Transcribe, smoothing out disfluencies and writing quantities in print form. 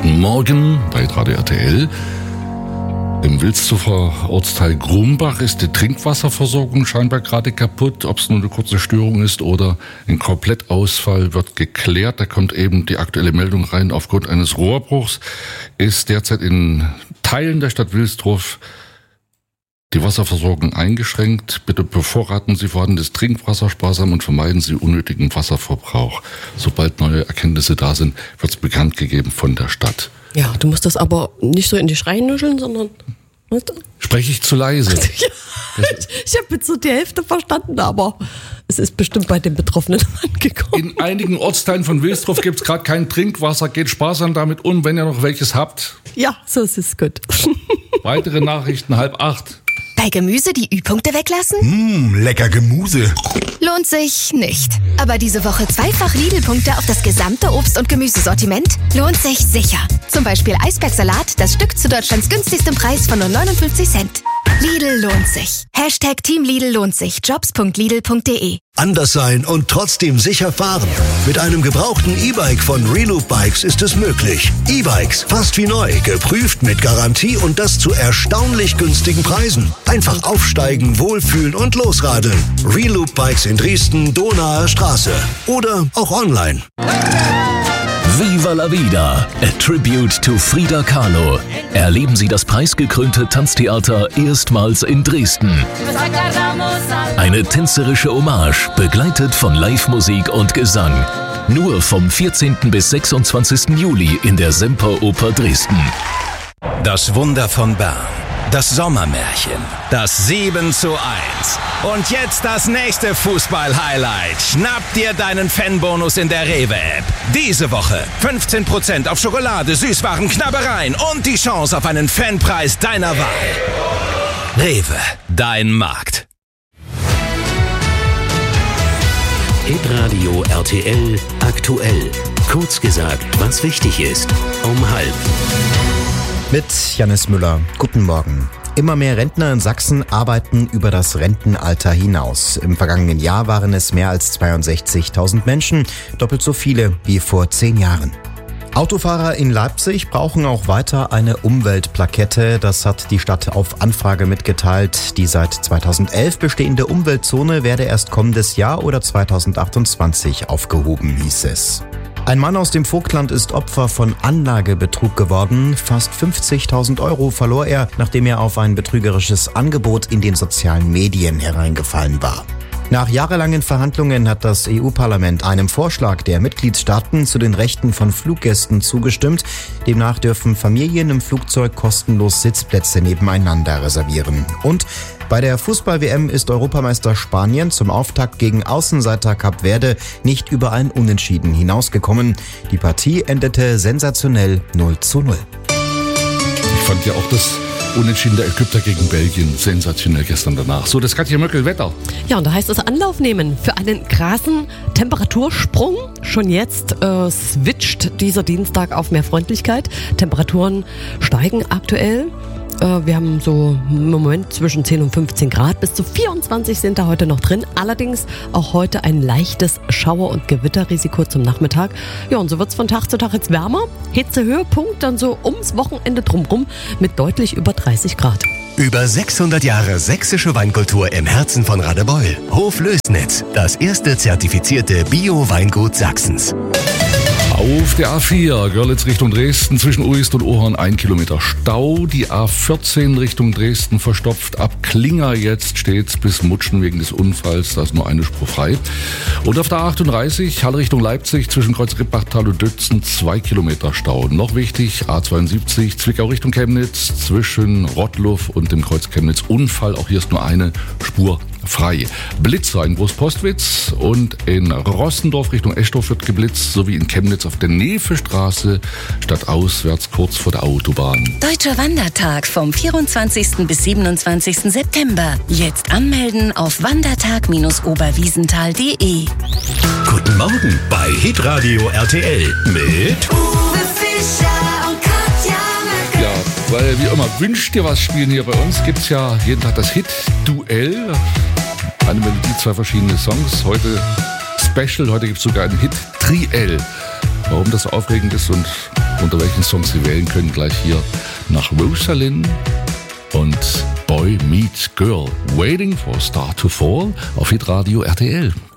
Guten Morgen bei Radio RTL. Im Wilsdorfer Ortsteil Grumbach ist die Trinkwasserversorgung scheinbar gerade kaputt. Ob es nur eine kurze Störung ist oder ein Komplettausfall, wird geklärt. Da kommt eben die aktuelle Meldung rein. Aufgrund eines Rohrbruchs ist derzeit in Teilen der Stadt Wilsdorf die Wasserversorgung eingeschränkt. Bitte bevorraten Sie vorhandenes Trinkwasser sparsam und vermeiden Sie unnötigen Wasserverbrauch. Sobald neue Erkenntnisse da sind, wird es bekannt gegeben von der Stadt. Ja, du musst das aber nicht so in die Schreien nuscheln, sondern... Weißt du? Spreche ich zu leise? Ja, ich habe jetzt so die Hälfte verstanden, aber es ist bestimmt bei den Betroffenen angekommen. In einigen Ortsteilen von Wilsdorf gibt es gerade kein Trinkwasser. Geht sparsam damit um, wenn ihr noch welches habt. Ja, so ist es gut. Weitere Nachrichten 7:30. Bei Gemüse die Ü-Punkte weglassen? Lecker Gemüse. Lohnt sich nicht. Aber diese Woche zweifach Lidl-Punkte auf das gesamte Obst- und Gemüsesortiment? Lohnt sich sicher. Zum Beispiel Eisbergsalat, das Stück zu Deutschlands günstigstem Preis von nur 59 Cent. Lidl lohnt sich. #Team Lidl lohnt sich. Jobs.lidl.de. Anders sein und trotzdem sicher fahren. Mit einem gebrauchten E-Bike von Reloop Bikes ist es möglich. E-Bikes, fast wie neu, geprüft mit Garantie und das zu erstaunlich günstigen Preisen. Einfach aufsteigen, wohlfühlen und losradeln. Reloop Bikes in Dresden, Donaer Straße. Oder auch online. Viva la Vida, a tribute to Frida Kahlo. Erleben Sie das preisgekrönte Tanztheater erstmals in Dresden. Eine tänzerische Hommage, begleitet von Live-Musik und Gesang. Nur vom 14. bis 26. Juli in der Semperoper Dresden. Das Wunder von Bern. Das Sommermärchen. Das 7:1. Und jetzt das nächste Fußball-Highlight. Schnapp dir deinen Fanbonus in der Rewe-App. Diese Woche 15% auf Schokolade, Süßwaren, Knabbereien und die Chance auf einen Fanpreis deiner Wahl. Rewe, dein Markt. Hitradio RTL aktuell. Kurz gesagt, was wichtig ist. Um 12:30. Mit Janis Müller. Guten Morgen. Immer mehr Rentner in Sachsen arbeiten über das Rentenalter hinaus. Im vergangenen Jahr waren es mehr als 62.000 Menschen, doppelt so viele wie vor 10 Jahren. Autofahrer in Leipzig brauchen auch weiter eine Umweltplakette. Das hat die Stadt auf Anfrage mitgeteilt. Die seit 2011 bestehende Umweltzone werde erst kommendes Jahr oder 2028 aufgehoben, hieß es. Ein Mann aus dem Vogtland ist Opfer von Anlagebetrug geworden. Fast 50.000 € verlor er, nachdem er auf ein betrügerisches Angebot in den sozialen Medien hereingefallen war. Nach jahrelangen Verhandlungen hat das EU-Parlament einem Vorschlag der Mitgliedstaaten zu den Rechten von Fluggästen zugestimmt. Demnach dürfen Familien im Flugzeug kostenlos Sitzplätze nebeneinander reservieren. Und bei der Fußball-WM ist Europameister Spanien zum Auftakt gegen Außenseiter Kap Verde nicht über ein Unentschieden hinausgekommen. Die Partie endete sensationell 0:0. Ich fand ja auch das Unentschieden der Ägypter gegen Belgien sensationell gestern danach. So, das Katja Möckel, Wetter. Ja, und da heißt es Anlauf nehmen für einen krassen Temperatursprung. Schon jetzt switcht dieser Dienstag auf mehr Freundlichkeit. Temperaturen steigen aktuell. Wir haben so im Moment zwischen 10 und 15 Grad. Bis zu 24 sind da heute noch drin. Allerdings auch heute ein leichtes Schauer- und Gewitterrisiko zum Nachmittag. Ja, und so wird es von Tag zu Tag jetzt wärmer. Hitzehöhepunkt dann so ums Wochenende drumrum mit deutlich über 30 Grad. Über 600 Jahre sächsische Weinkultur im Herzen von Radebeul. Hof Lößnitz, das erste zertifizierte Bio-Weingut Sachsens. Auf der A4 Görlitz Richtung Dresden zwischen Uist und Ohorn 1 Kilometer Stau. Die A14 Richtung Dresden verstopft. Ab Klinger jetzt steht's bis Mutschen wegen des Unfalls. Da ist nur eine Spur frei. Und auf der A38 Halle Richtung Leipzig zwischen Kreuz-Rippachtal und Dötzen 2 Kilometer Stau. Noch wichtig, A72 Zwickau Richtung Chemnitz zwischen Rottluff und dem Kreuz Chemnitz Unfall. Auch hier ist nur eine Spur frei. Blitzer in Großpostwitz und in Rossendorf Richtung Eschdorf wird geblitzt, sowie in Chemnitz auf der Nevestraße stadtauswärts kurz vor der Autobahn. Deutscher Wandertag vom 24. bis 27. September. Jetzt anmelden auf wandertag-oberwiesenthal.de. Guten Morgen bei Hitradio RTL mit Uwe Fischer und Katja Möckel. Ja, weil wie immer, wünscht dir was spielen hier bei uns. Gibt's ja jeden Tag das Hit-Duell. Eine Melodie, 2 verschiedene Songs. Heute Special, heute gibt's sogar ein Hit-Triell. Warum das so aufregend ist und unter welchen Songs Sie wählen können, gleich hier nach Rosalind und Boy Meets Girl. Waiting for a Star to Fall auf Hitradio RTL.